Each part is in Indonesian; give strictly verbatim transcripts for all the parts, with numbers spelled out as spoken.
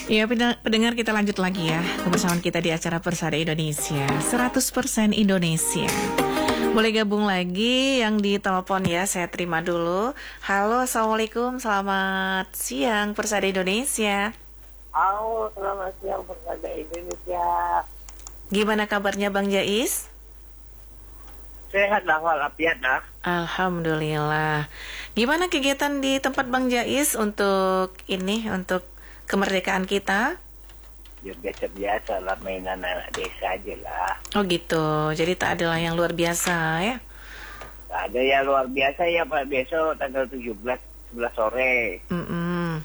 Ya, pendengar, kita lanjut lagi ya kebersamaan kita di acara Persada Indonesia seratus persen Indonesia. Boleh gabung lagi yang di telepon ya, saya terima dulu. Halo, Assalamualaikum, selamat siang Persada Indonesia. Halo, selamat siang Persada Indonesia. Gimana kabarnya Bang Jais? Sehat lah, walafiat lah. Alhamdulillah. Gimana kegiatan di tempat Bang Jais untuk ini, untuk kemerdekaan kita? Ya biasa-biasa lah, mainan anak desa aja lah. Oh gitu, jadi tak ada lah yang luar biasa ya? Tak ada yang luar biasa ya Pak, besok tanggal tujuh belas, sebelas sore. Mm-mm.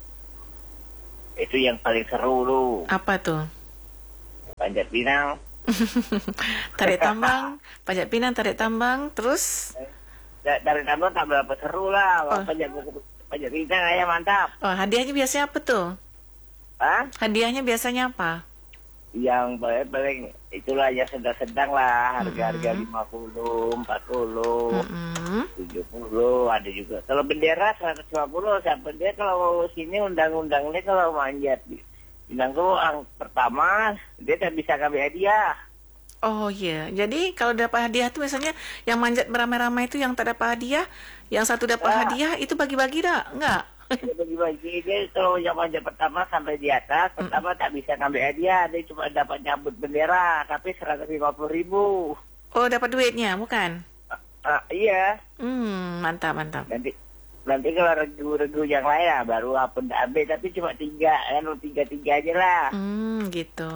Itu yang paling seru tuh. Apa tuh? Panjat pinang. Tarik tambang, panjat pinang, tarik tambang, terus? Tarik tambang tak berapa seru lah, Oh. panjat panjat pinang aja mantap. Oh, hadiahnya biasanya apa tuh? Hah? Hadiahnya biasanya apa? Yang paling-paling itulah yang sedang-sedang lah, harga-harga Mm-hmm. lima puluh, empat puluh, Mm-mm. tujuh puluh ada juga. Kalau bendera seratus lima puluh, siapa dia kalau sini undang-undangnya kalau manjat Pinang tuh yang pertama dia tak bisa ngambil hadiah. Oh iya, jadi kalau dapat hadiah tuh misalnya yang manjat beramai-ramai itu yang tak dapat hadiah, yang satu dapat Ah. hadiah itu bagi-bagi dah, enggak? Dia bagi-bagi, dia kalau yang manjat pertama sampai di atas, pertama tak bisa ngambil hadiah, dia cuma dapat nyambut bendera, tapi seratus lima puluh ribu. Oh, dapat duitnya, bukan? Ah, iya, Hmm, mantap, mantap. nanti nanti kalau regu-regu yang lain lah, baru apa ndak ambil, tapi cuma tiga, kan tiga-tiga aja lah. Hmm, gitu.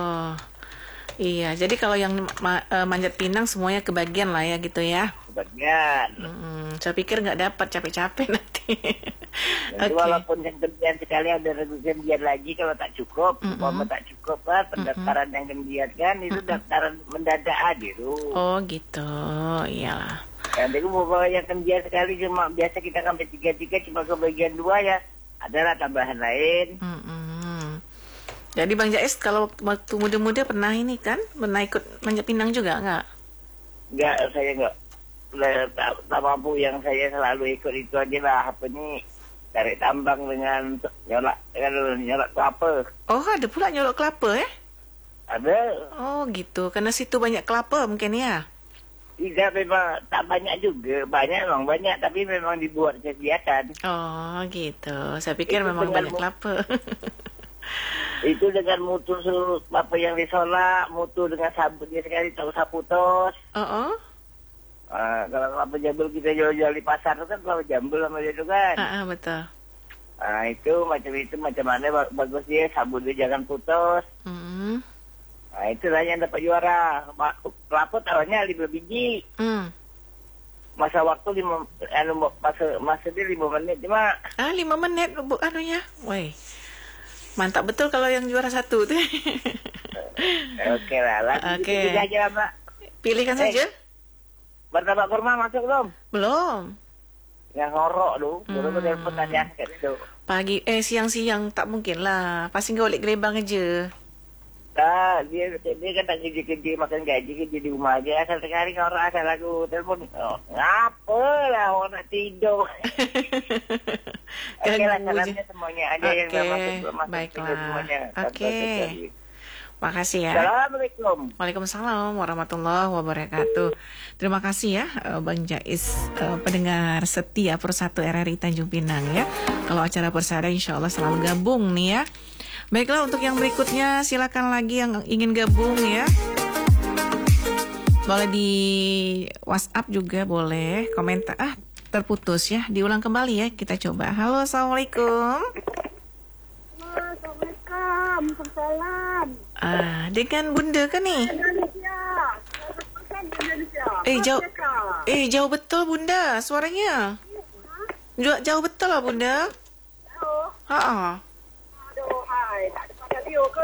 Iya, jadi kalau yang ma- eh, manjat pinang semuanya kebagian lah ya gitu ya. Sebagian. Hmm, saya pikir nggak dapat, capek-capek nanti. Nanti Oke. walaupun yang kemudian sekali ada regu kemudian lagi kalau tak cukup, Mm-mm. umpama tak cukup kan pendaftaran yang kemudian kan itu daftaran mendadak aja tuh. Oh gitu, iyalah. Nanti umpama yang kemudian sekali cuma biasa kita sampai tiga tiga cuma ke bagian dua ya, adalah tambahan lain. Mm-mm. Jadi Bang Jais kalau waktu muda-muda pernah ini kan, pernah ikut manjat pinang juga nggak? Enggak, saya enggak tak, tak mampu. Yang saya selalu ikut itu aja lah, apa nih, tarik tambang dengan nyolak dengan nyolak kelapa. Oh, ada pula nyolok kelapa ya? Ada. Oh gitu, karena situ banyak kelapa mungkin ya. Tidak, memang tak banyak juga, banyak memang banyak, tapi memang dibuat kegiatan. Oh gitu, saya pikir Itu memang dengan banyak mu- kelapa. Itu dengan mutu seluruh apa yang disolak, mutu dengan sabutnya sekali tak usah putus. Oh, oh. Uh, kalau kelapa jambul kita jual-jual di pasar itu kan kelapa jambul sama dia itu kan. Ah, ah, betul. Nah itu macam itu macam mana ba- bagus dia, sabutnya jangan putus. Hmm. Nah itulah yang dapat juara. Ma- Kelapa taruhnya lima biji. Hmm. Masa waktu lima, anu, masa masa dia lima menit cuma. Ah, lima menit bu anunya. Woi. Mantap betul kalau yang juara satu tuh. Oke lah, lah. Oke. Itu aja lah, Mbak. Pilihkan Eh. saja. Martabak kurma masuk belum? Belum. Yang ngorok tuh, baru Hmm. telepon tanya kan itu. Pagi eh siang-siang tak mungkin lah. Pasti golek gerebang aja. Nah, dia dia kan tak kerja-kerja makan gaji kerja di rumah aja. Asal sekali ngorok asal aku telepon. Oh, ngapa lah orang nak tidur. Oke lah, Ganggu salamnya je. semuanya aja yang Oke, dah masuk masuk baiklah. tidur semuanya. Oke. Makasih ya. Assalamualaikum. Waalaikumsalam warahmatullahi wabarakatuh. Terima kasih ya eh, Bang Jais, eh, pendengar setia Persatu R R I Tanjung Pinang ya. Kalau acara Persada insya Allah selalu gabung nih ya. Baiklah, untuk yang berikutnya silakan lagi yang ingin gabung ya. Boleh di WhatsApp juga boleh, komentar. Ah, terputus ya. Diulang kembali ya, kita coba. Halo, Assalamualaikum. Assalamualaikum, Waalaikumsalam. Ah, dengan Bunda kan nih? Indonesia, Indonesia. Eh, jauh. Eh, jauh betul Bunda suaranya. Jauh, jauh betul lah Bunda. Oh, Ha aduh, hai, tak ada pada video ke?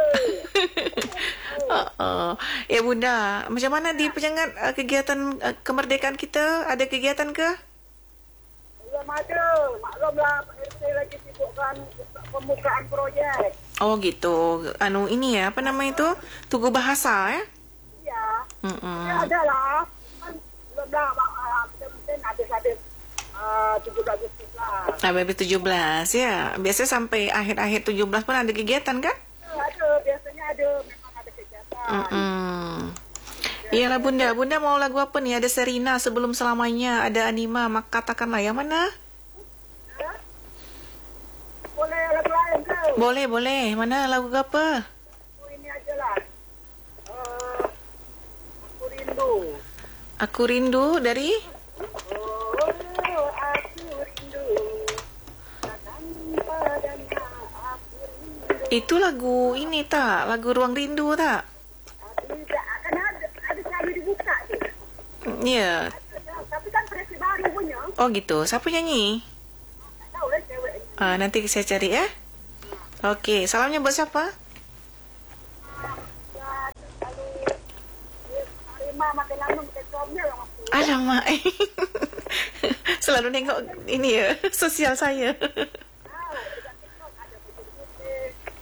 ah. Ya Bunda, macam mana di penyengat uh, kegiatan uh, kemerdekaan kita? Ada kegiatan ke? Belum ada, maklumlah Pak R T lagi sibukkan pembukaan proyek. Oh gitu. Anu ini ya, apa nama itu? Tugu bahasa ya? Ya, Mm-mm. ya ada lah. Kan belum dah, Pak, ah, kita mungkin habis-habis ah, uh, tujuh belas Agustus lah. Sampai habis tujuh belas ya. Biasanya sampai akhir-akhir tujuh belas pun ada kegiatan kan? Ada, biasanya ada, memang ada kegiatan. Mm-mm. Iyalah Bunda, Bunda mau lagu apa nih? Ada Serina Sebelum Selamanya, ada Anima, maka katakanlah yang mana? Ya? Boleh lagu lain ke? Boleh, boleh. Mana lagu apa? Oh, ini aja lah. Uh, aku rindu. Aku Rindu dari? Oh, aku rindu. Datang padanya, aku rindu. Itu lagu ini tak? Lagu Ruang Rindu tak? Tidak, akan ada, ada sekali dibuka tu. Ya. Tapi kan versi baru punya. Oh gitu. Siapa nyanyi? Tak tahu lah cewek. Ah, nanti saya cari ya. Okey, salamnya buat siapa? Dan kalau Arima makin lama makin comel lah aku. Alamak. Selalu nengok ini ya, sosial saya. Tahu, dekat TikTok ada putih-putih.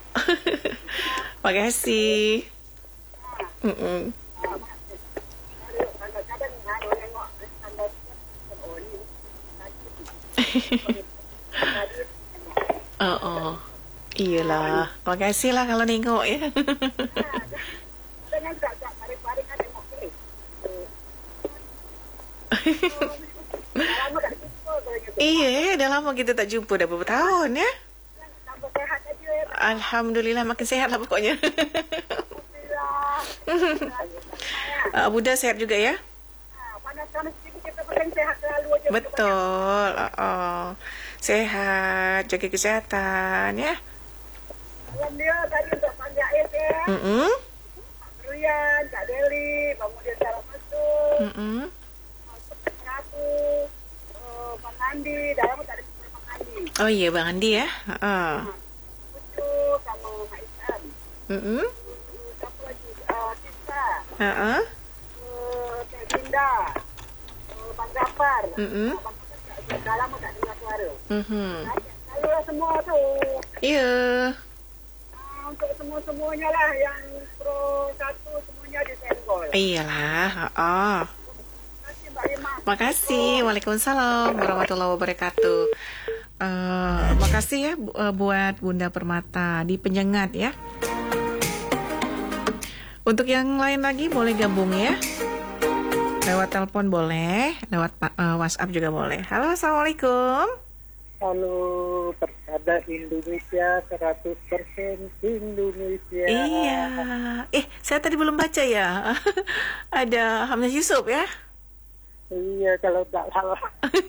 Makasih. Mm-mm. Kadang-kadang ada nengok standar oh ni. Oh, oh. Iyalah. Makasih lah kalau nengok ya. Dengan tak-tak pari-pari kan tengok ni. Lama kat jumpa kalau gitu. Iya, dah lama kita tak jumpa, dah beberapa tahun ya. Tambah sehat aja ya. Alhamdulillah makin sehat lah pokoknya. Alhamdulillah. uh, Buddha sehat juga ya. Panas-panas sedikit kita paling sehat selalu aja. Betul. Uh, uh. Sehat, jaga kesihatan ya. Salam dia tadi untuk Panjang Ais ya. Mm-mm. Pak Rian, Kak Deli, kemudian salam masuk. Mm-mm. Masuk ke Seraku. Uh, Bang Andi, dah lama tak ada jumpa Bang Andi. Oh iya Bang Andi ya. Uh. Pucu sama Mak Isan. Mm-mm. Uh, Siapa lagi? Uh, Tisa. Uh-uh. Uh, Kak Dinda. Uh, Bang Gafar. Mm-mm. Bang Gafar tak- dah lama tak dengar suara. Mhm. Kalau lah semua tu. Ya. Uh, untuk semua-semuanya lah yang pro satu semuanya disenggol. Iyalah. Uh-uh. Terima kasih Mbak Rima. Makasih. Waalaikumsalam warahmatullahi wabarakatuh. Uh, makasih ya bu- uh, buat Bunda Permata di Penyengat ya. Untuk yang lain lagi boleh gabung ya. Lewat telepon boleh, lewat uh, WhatsApp juga boleh. Halo, Assalamualaikum. Halo, Persada Indonesia seratus persen Indonesia. Iya. Eh, saya tadi belum baca ya. Ada Hamzah Yusuf ya. Iya, kalau tak salah.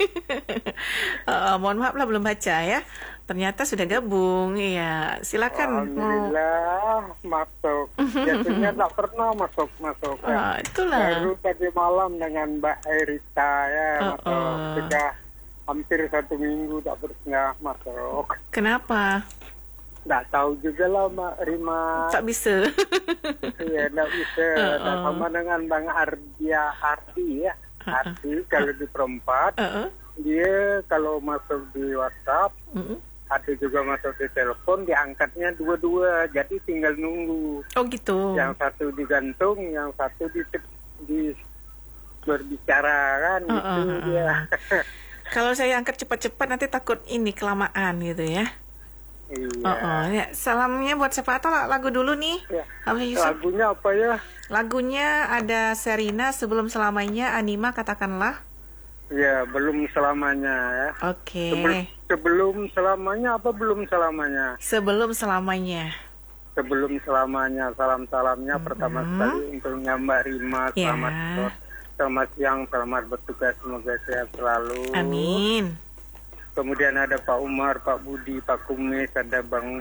uh, mohon maaf lah belum baca ya. Ternyata sudah gabung. Iya, silakan mau. Alhamdulillah masuk. Biasanya tak pernah masuk-masuk. Ah, itulah. Baru tadi malam dengan Mbak Erita ya, Oh, masuk. oh. Sudah hampir satu minggu tak pernah masuk. Kenapa? Tak tahu juga lah Mbak Rima. Tak bisa. Iya, tak bisa. Oh, Tak oh. sama dengan Bang Ardia Ardi ya. Ardi kalau di perempat. Uh-uh. Dia kalau masuk di WhatsApp, Mm-mm. ada juga masuk di telepon, diangkatnya dua-dua, jadi tinggal nunggu. Oh gitu. Yang satu digantung, yang satu di, di berbicara kan, Uh, gitu uh, uh, dia. Kalau saya angkat cepat-cepat nanti takut ini kelamaan gitu ya. Iya. Oh, oh. Ya, salamnya buat siapa atau lagu dulu nih? Ya. Hamzah Yusuf. Lagunya apa ya? Lagunya ada Serina Sebelum Selamanya, Anima Katakanlah. Ya, belum selamanya ya. Oke. Sebelum, sebelum selamanya apa belum selamanya? Sebelum Selamanya. Sebelum selamanya, salam-salamnya Mm-hmm. pertama sekali untuk Mbak Rima, Ya. selamat sore, selamat siang, selamat bertugas, semoga sehat selalu. Amin. Kemudian ada Pak Umar, Pak Budi, Pak Kumis, ada Bang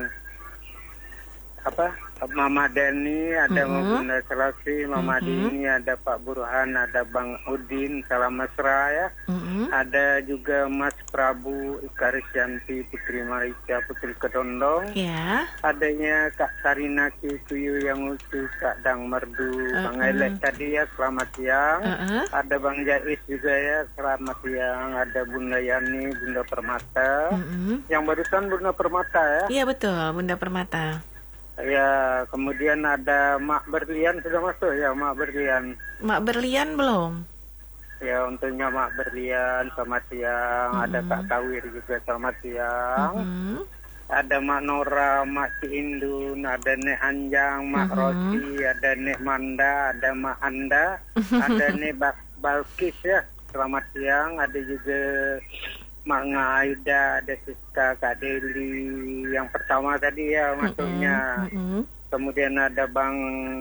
apa? Mama Deni, ada Mhm. Bunda Selasi, Mama Mhm. Dini, ada Pak Burhan, ada Bang Udin, salam mesra ya. Mm-mm. Ada juga Mas Prabu, Ika Risyanti, Putri Marica, Putri Kedondong. Ya. Adanya Kak Sarina Kikuyu yang lucu, Kak Dang Merdu, Bang Uh-uh. Elek tadi ya, selamat siang. Uh-uh. Ada Bang Jais juga ya, selamat siang. Ada Bunda Yani, Bunda Permata. Mm-mm. Yang barusan Bunda Permata ya. Iya betul, Bunda Permata. Ya, kemudian ada Mak Berlian sudah masuk ya, Mak Berlian. Mak Berlian belum? Ya untuknya Mak Berlian selamat siang, Mm-mm. ada Kak Tawir juga selamat siang. Mhm. Ada Mak Nora, Mak Ciindun, ada Nek Anjang, Mak Mhm. Rosi, ada Nek Manda, ada Mak Anda, ada Nek Bal- Balkis ya. Selamat siang. Ada juga Mak Ngaida, ada Siska, Kak Deli. Yang pertama tadi ya masuknya. Mhm. Kemudian ada Bang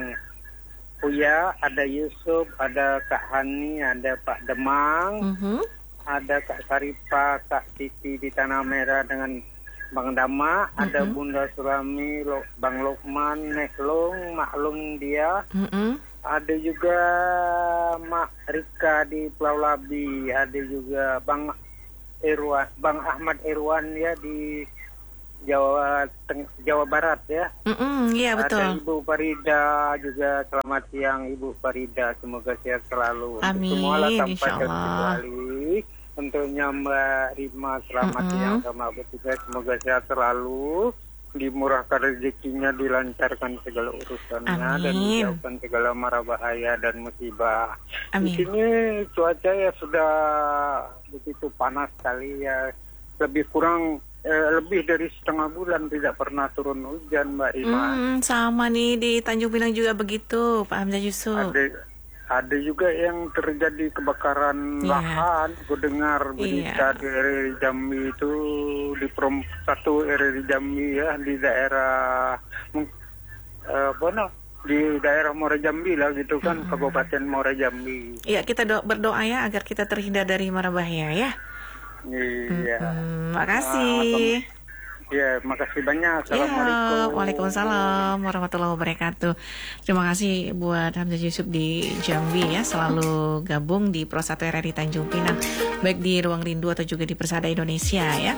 Uya, ada Yusuf, ada Kak Hani, ada Pak Demang, Mhm. ada Kak Saripa, Kak Titi di Tanah Merah dengan Bang Dama, ada Mm-mm. Bunda Surami, Lo- Bang Lokman, Nek Long, Maklum dia, Mhm. ada juga Mak Rika di Pulau Labi, ada juga Bang Irwan, Bang Ahmad Irwan ya di Jawa Teng- Jawa Barat ya. Mhm. Iya Ada betul. Ibu Farida juga, selamat siang Ibu Farida, semoga sehat selalu. Untuk Amin, semua lah tanpa insyaallah. terkecuali. Untuknya Mbak Rima selamat Mm-mm. siang sama bertugas, semoga sehat selalu, dimurahkan rezekinya, dilancarkan segala urusannya dan Amin. dijauhkan segala mara bahaya dan musibah. Amin. Di sini cuaca ya sudah begitu panas sekali ya, lebih kurang eh, lebih dari setengah bulan tidak pernah turun hujan Mbak Rima. Hmm, sama nih di Tanjung Pinang juga begitu, Pak Hamzah Yusuf. Ada ada juga yang terjadi kebakaran Iya. lahan. Gue dengar berita Iya. di R R I Jambi itu di prom satu R R I Jambi ya di daerah mung- eh, mana di daerah Muara Jambi lah gitu kan, Kabupaten Muara Jambi. Iya, kita do- berdoa ya agar kita terhindar dari mara bahaya ya. Iya. Hmm, makasih. Ya, makasih banyak. Ya, Assalamualaikum. Waalaikumsalam warahmatullahi wabarakatuh. Terima kasih buat Hamzah Yusuf di Jambi ya, selalu gabung di Pro satu R R I Tanjung Pinang, baik di Ruang Rindu atau juga di Persada Indonesia ya.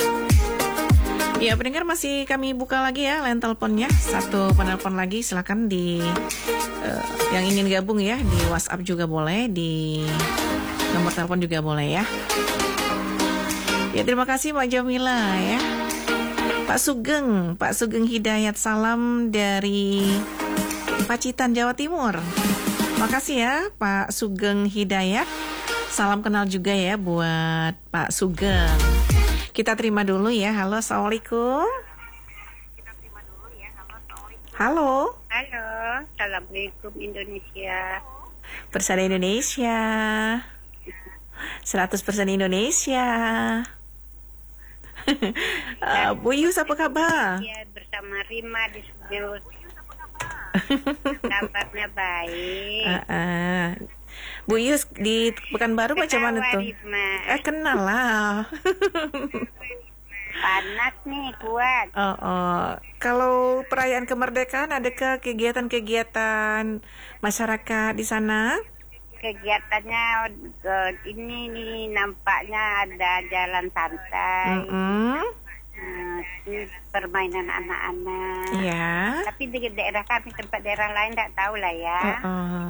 Ya, pendengar masih kami buka lagi ya line teleponnya. Satu penelpon lagi, silakan di eh, yang ingin gabung ya, di WhatsApp juga boleh, di nomor telepon juga boleh ya. Ya, terima kasih Mbak Jamila ya. Pak Sugeng, Pak Sugeng Hidayat, salam dari Pacitan, Jawa Timur. Makasih ya Pak Sugeng Hidayat. Salam kenal juga ya buat Pak Sugeng. Kita terima dulu ya. Halo, Assalamualaikum. Halo, Halo, Assalamualaikum Indonesia. Persada Indonesia. seratus persen Indonesia. Uh, Bu Yus, apa kabar? Ya, bersama Rima di studio. Kabarnya baik. Uh, uh. Bu Yus di Pekanbaru macam mana Ketawa, tuh? Rima. Eh, kenal lah. Panas nih, kuat. Oh, oh. Kalau perayaan kemerdekaan, adakah kegiatan-kegiatan masyarakat di sana? Kegiatannya eh, ini nih nampaknya ada jalan santai, Mm-mm. eh, terus permainan anak-anak. Ya. Tapi di daerah kami, tempat daerah lain tak tahu lah ya. Oh, oh.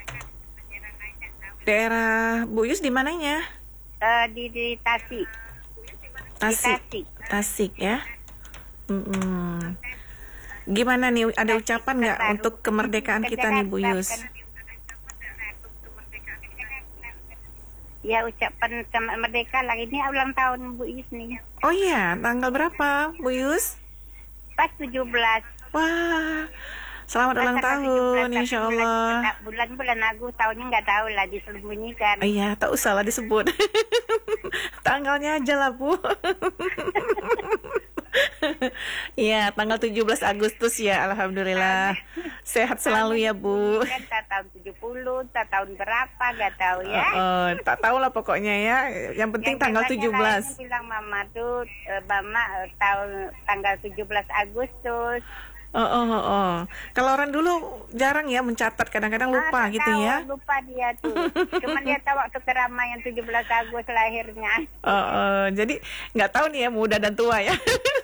Daerah Bu Yus di mananya? Eh, di, di Tasik. Tasik. Tasik. Tasik ya. Mm-mm. Gimana nih? Ada ucapan nggak Baru. untuk kemerdekaan kita nih Bu Yus? Ya, ucapan selamat merdeka lah. Ini ulang tahun Bu Yus nih. Oh iya, tanggal berapa Bu Yus? Pas tujuh belas. Wah, selamat ulang tahun, insya Allah. Bulan-bulan Agustus tahunnya nggak tahu lah, disembunyikan. Iya, tak usah lah disebut. Tanggalnya aja lah, Bu. Iya, tanggal tujuh belas Agustus ya, Alhamdulillah. Sehat selalu ya, Bu. Kan tak tahun tujuh puluh, tak tahun berapa, nggak tahu ya. Oh, oh, tak tahu lah pokoknya ya. Yang penting Yang tanggal katanya tujuh belas. lainnya bilang Mama tuh, eh, Mama eh, tahun tanggal tujuh belas Agustus. Oh, oh, oh, oh. Kalau orang dulu jarang ya mencatat, kadang-kadang lupa Ah, tak gitu tahu, ya. Lupa dia tuh. Cuman dia tahu waktu keramaian tujuh belas Agustus lahirnya. Oh, oh. Jadi nggak tahu nih ya muda dan tua ya.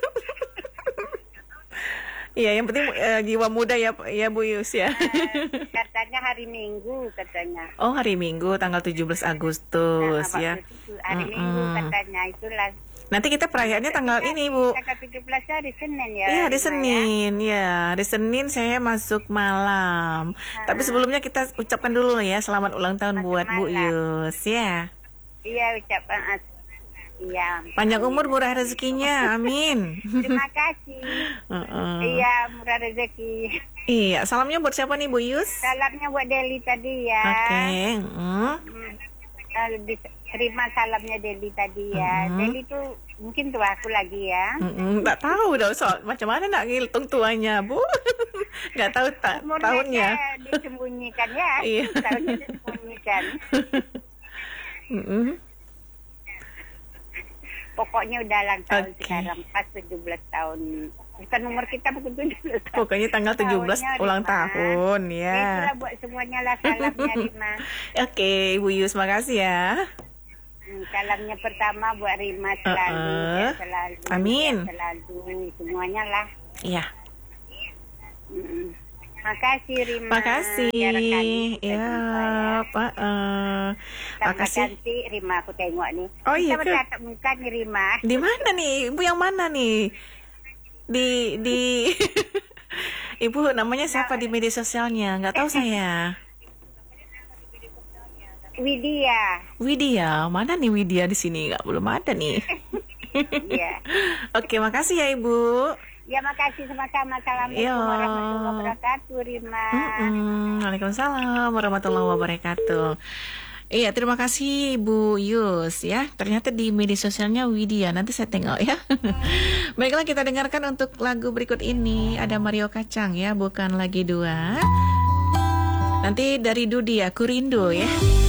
Iya, yang penting eh, jiwa muda ya, ya Bu Yus ya. Eh, katanya hari Minggu katanya. Oh, hari Minggu tanggal tujuh belas Nah, Agustus waktu ya. itu hari Mm-mm. Minggu katanya, itulah Nanti kita perayaannya tanggal ini, Bu. Tanggal tujuh belas hari Senin ya. Iya, hari Rima, Senin. Ya, hari Senin saya masuk malam. Tapi sebelumnya kita ucapkan dulu ya selamat ulang tahun Masuk buat Bu malam. Yus ya. Iya, ucapan as- Iya. Panjang umur, murah rezekinya. Amin. Terima kasih. Heeh. Iya, murah rezeki. Iya, salamnya buat siapa nih Bu Yus? Salamnya buat Deli tadi ya. Oke. mm. Hmm. Eh, di- terima salamnya Deli tadi ya. Mhm. Deli tuh mungkin tua aku lagi ya. Mm-mm, nggak tahu dong soal macam mana nak ngitung tuanya Bu. Nggak tahu ta- Umurnya tahunnya. kayak disembunyikan ya. Iya. Tahunnya disembunyikan. Mm-mm. Pokoknya udah ulang tahun Oke. sekarang pas tujuh belas tahun. Bukan umur kita bukan tujuh belas tahun. Pokoknya tanggal tujuh belas Tahunnya, ulang Rima. tahun ya. Itulah buat semuanya lah salamnya Rima. Oke, Bu Yus, makasih ya. Hmm, salamnya pertama buat Rima selalu, Uh-uh. ya, selalu, Amin. ya, selalu semuanya lah. Iya. Hmm. Makasih Rima. Makasih. Jarang kali kita Ya, jumpa ya. Pak. eh, Tambah makasih. cantik Rima aku tengok nih. Oh, iya Kita ke? bertatap muka nih Rima. Di mana nih? Ibu yang mana nih? Di di Ibu namanya siapa di media sosialnya? Nggak tahu saya. Widya. Widya, mana nih Widya di sini? Nggak, belum ada nih. Iya. Oke, makasih ya Ibu. Ya makasih sama-sama. Assalamualaikum Iya. warahmatullahi wabarakatuh Rima. Mm-mm. Waalaikumsalam warahmatullahi wabarakatuh. Iya, terima kasih Bu Yus ya. Ternyata di media sosialnya Widya. Nanti saya tengok ya. Baiklah, kita dengarkan untuk lagu berikut ini. Ada Mario Kacang ya, bukan lagi dua. Nanti dari Dudi, aku rindu ya.